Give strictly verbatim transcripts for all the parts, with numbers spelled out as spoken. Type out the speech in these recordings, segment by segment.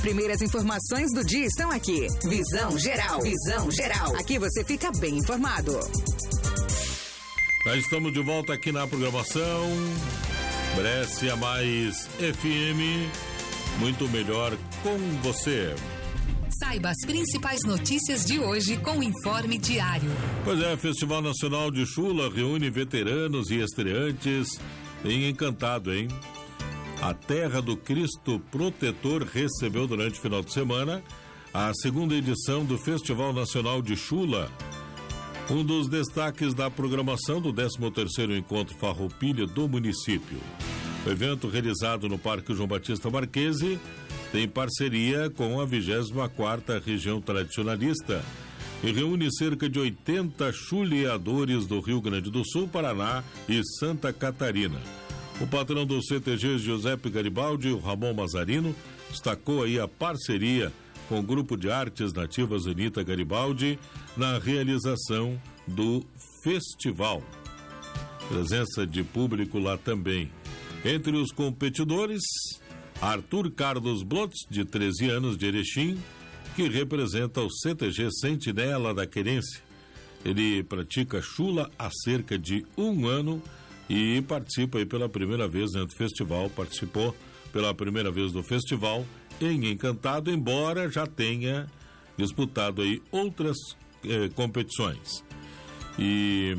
Primeiras informações do dia estão aqui. Visão Geral. Visão Geral. Aqui você fica bem informado. Já estamos de volta aqui na programação Brescia Mais F M. Muito melhor com você. Saiba as principais notícias de hoje com o Informe Diário. Pois é, Festival Nacional de Chula reúne veteranos e estreantes em Encantado, hein? A Terra do Cristo Protetor recebeu durante o final de semana a segunda edição do Festival Nacional de Chula. Um dos destaques da programação do décimo terceiro Encontro Farroupilha do município. O evento, realizado no Parque João Batista Marquesi, tem parceria com a vigésima quarta Região Tradicionalista e reúne cerca de oitenta chuleadores do Rio Grande do Sul, Paraná e Santa Catarina. O patrão do C T G, Giuseppe Garibaldi, o Ramon Mazarino, destacou aí a parceria com o Grupo de Artes Nativas Anita Garibaldi na realização do festival. Presença de público lá também. Entre os competidores, Arthur Carlos Blotz, de treze anos, de Erechim, que representa o C T G Sentinela da Querência. Ele pratica chula há cerca de um ano e participa aí pela primeira vez dentro do festival, participou pela primeira vez do festival em Encantado, embora já tenha disputado aí outras eh, competições. E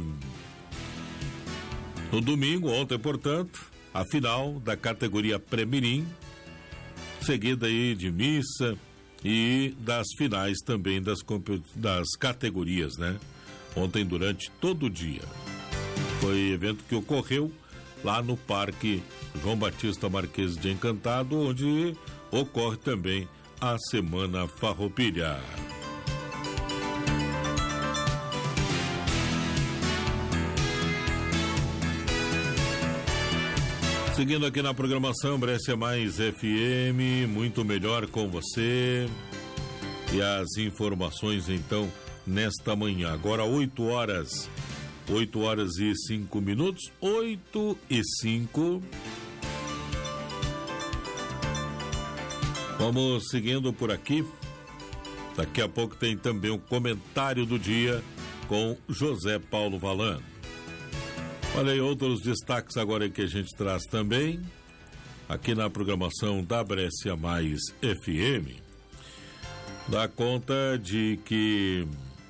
no domingo, ontem, portanto, a final da categoria Pré-Mirim, seguida aí de missa e das finais também das, das categorias, né? Ontem, durante todo o dia. Foi evento que ocorreu lá no Parque João Batista Marquesi de Encantado, onde ocorre também a Semana Farroupilha. Seguindo aqui na programação Brescia Mais F M, muito melhor com você. E as informações então nesta manhã, agora oito horas. oito horas e cinco minutos, oito e cinco. Vamos seguindo por aqui. Daqui a pouco tem também um comentário do dia com José Paulo Valano. Olha aí, outros destaques agora que a gente traz também, aqui na programação da Brescia Mais F M. Dá conta de que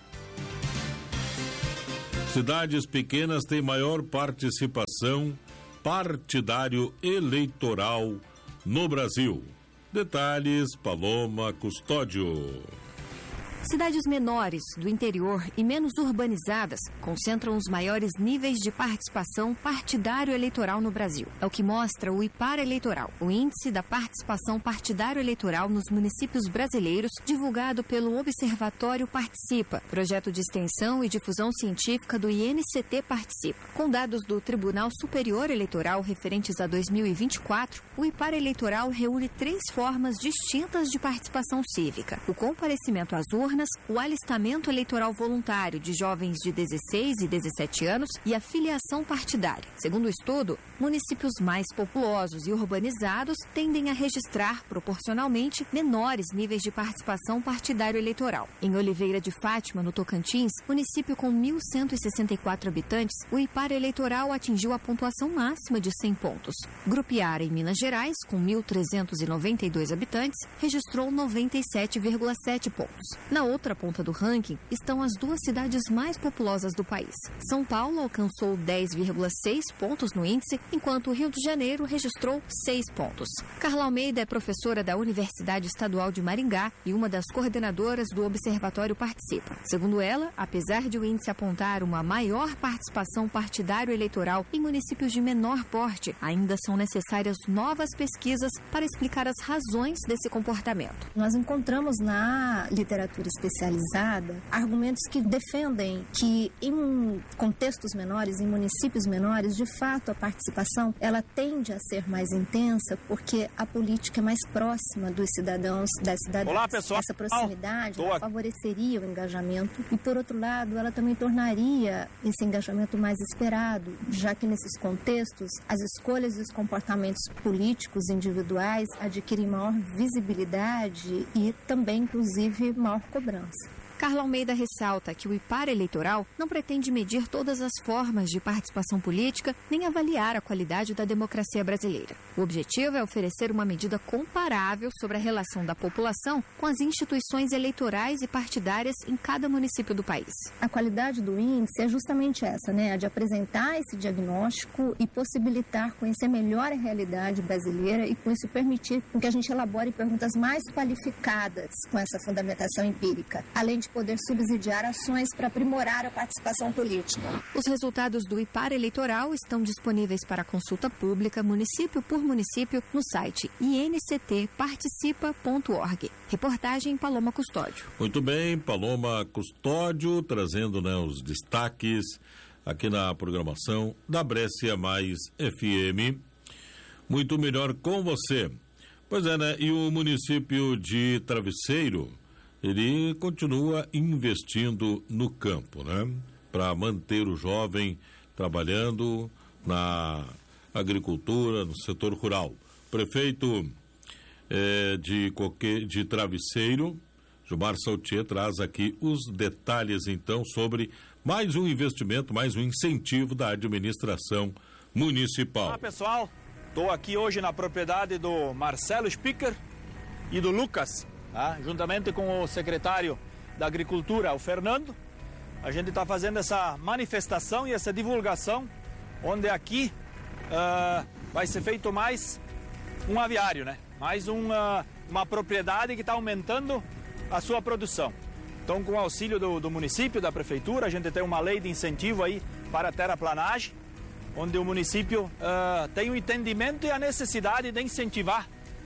cidades pequenas têm maior participação partidário eleitoral no Brasil. Detalhes, Paloma Custódio. Cidades menores, do interior e menos urbanizadas concentram os maiores níveis de participação partidário eleitoral no Brasil. É o que mostra o IPAR Eleitoral, o Índice da Participação Partidário Eleitoral nos Municípios Brasileiros, divulgado pelo Observatório Participa, projeto de extensão e difusão científica do I N C T Participa. Com dados do Tribunal Superior Eleitoral referentes a dois mil e vinte e quatro, o IPAR Eleitoral reúne três formas distintas de participação cívica: o comparecimento às urnas, o alistamento eleitoral voluntário de jovens de dezesseis e dezessete anos e a filiação partidária. Segundo o estudo, municípios mais populosos e urbanizados tendem a registrar proporcionalmente menores níveis de participação partidário eleitoral. Em Oliveira de Fátima, no Tocantins, município com mil cento e sessenta e quatro habitantes, o IPAR eleitoral atingiu a pontuação máxima de cem pontos. Grupiara, em Minas Gerais, com mil trezentos e noventa e dois habitantes, registrou noventa e sete vírgula sete pontos. Na outra ponta do ranking estão as duas cidades mais populosas do país. São Paulo alcançou dez vírgula seis pontos no índice, enquanto o Rio de Janeiro registrou seis pontos. Carla Almeida é professora da Universidade Estadual de Maringá e uma das coordenadoras do Observatório Participa. Segundo ela, apesar de o índice apontar uma maior participação partidário eleitoral em municípios de menor porte, ainda são necessárias novas pesquisas para explicar as razões desse comportamento. Nós encontramos na literatura especializada, argumentos que defendem que em contextos menores, em municípios menores, de fato a participação ela tende a ser mais intensa porque a política é mais próxima dos cidadãos, das cidadãs. Olá, pessoal. Essa proximidade ela favoreceria o engajamento e, por outro lado, ela também tornaria esse engajamento mais esperado, já que nesses contextos as escolhas e os comportamentos políticos individuais adquirem maior visibilidade e também, inclusive, maior cobrança. Carla Almeida ressalta que o IPAR eleitoral não pretende medir todas as formas de participação política nem avaliar a qualidade da democracia brasileira. O objetivo é oferecer uma medida comparável sobre a relação da população com as instituições eleitorais e partidárias em cada município do país. A qualidade do índice é justamente essa, né? A de apresentar esse diagnóstico e possibilitar conhecer melhor a realidade brasileira e, com isso, permitir que a gente elabore perguntas mais qualificadas com essa fundamentação empírica, além de poder subsidiar ações para aprimorar a participação política. Os resultados do IPAR eleitoral estão disponíveis para consulta pública, município por município, no site i n c t participa ponto org. Reportagem Paloma Custódio. Muito bem, Paloma Custódio, trazendo, né, os destaques aqui na programação da Brescia Mais F M. Muito melhor com você. Pois é, né? E o município de Travesseiro, ele continua investindo no campo, né? Para manter o jovem trabalhando na agricultura, no setor rural. Prefeito eh, de, Coque... de Travesseiro, Gilmar Saltier, traz aqui os detalhes, então, sobre mais um investimento, mais um incentivo da administração municipal. Olá, pessoal. Estou aqui hoje na propriedade do Marcelo Spicker e do Lucas, tá? Juntamente com o secretário da Agricultura, o Fernando. A gente está fazendo essa manifestação e essa divulgação, onde aqui uh, vai ser feito mais um aviário, né? Mais uma, uma propriedade que está aumentando a sua produção. Então, com o auxílio do, do município, da prefeitura, a gente tem uma lei de incentivo aí para a terraplanagem, onde o município uh, tem o entendimento e a necessidade de incentivar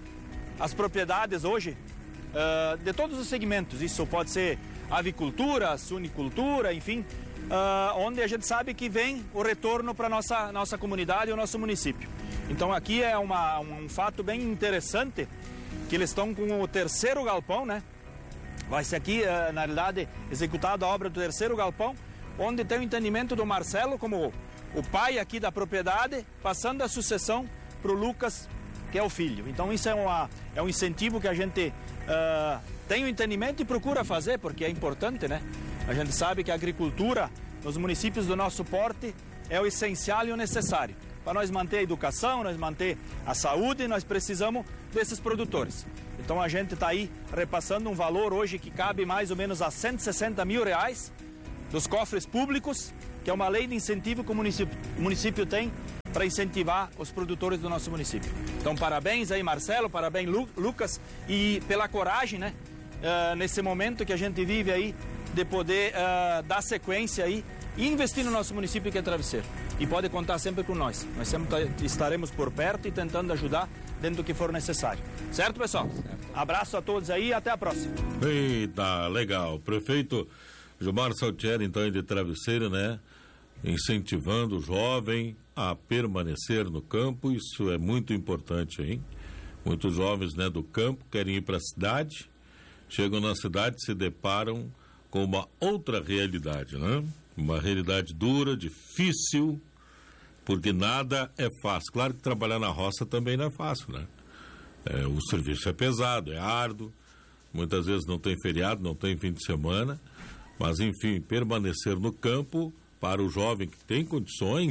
as propriedades hoje uh, de todos os segmentos. Isso pode ser avicultura, suinicultura, enfim, uh, onde a gente sabe que vem o retorno para a nossa, nossa comunidade e o nosso município. Então aqui é uma, um fato bem interessante, que eles estão com o terceiro galpão, né? Vai ser aqui, uh, na realidade, executada a obra do terceiro galpão, onde tem o entendimento do Marcelo como o pai aqui da propriedade, passando a sucessão para o Lucas, que é o filho. Então isso é, uma, é um incentivo que a gente uh, tem o entendimento e procura fazer, porque é importante, né? A gente sabe que a agricultura nos municípios do nosso porte é o essencial e o necessário. Para nós manter a educação, nós manter a saúde, nós precisamos desses produtores. Então a gente está aí repassando um valor hoje que cabe mais ou menos a cento e sessenta mil reais dos cofres públicos, que é uma lei de incentivo que o município, o município tem para incentivar os produtores do nosso município. Então, parabéns aí, Marcelo, parabéns, Lu, Lucas, e pela coragem, né, uh, nesse momento que a gente vive aí, de poder uh, dar sequência aí e investir no nosso município, que é Travesseiro. E pode contar sempre com nós. Nós sempre estaremos por perto e tentando ajudar dentro do que for necessário. Certo, pessoal? Abraço a todos aí e até a próxima. Eita, legal. Prefeito Gilmar Saltier, então, de Travesseiro, né? Incentivando o jovem a permanecer no campo, isso é muito importante, hein? Muitos jovens, né, do campo querem ir para a cidade, chegam na cidade e se deparam com uma outra realidade, né? Uma realidade dura, difícil, porque nada é fácil. Claro que trabalhar na roça também não é fácil, né? É, o serviço é pesado, é árduo, muitas vezes não tem feriado, não tem fim de semana, mas, enfim, permanecer no campo para o jovem que tem condições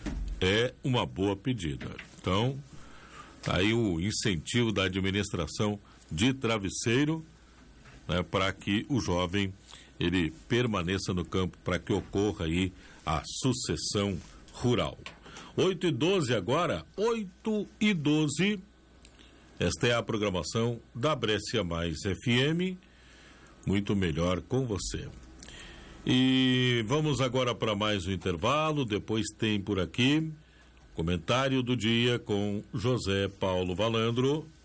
é uma boa pedida. Então, tá aí o incentivo da administração de Travesseiro, né, para que o jovem ele permaneça no campo, para que ocorra aí a sucessão rural. oito e doze agora, oito e doze. Esta é a programação da Brescia Mais F M. Muito melhor com você. E vamos agora para mais um intervalo, depois tem por aqui comentário do dia com José Paulo Valandro.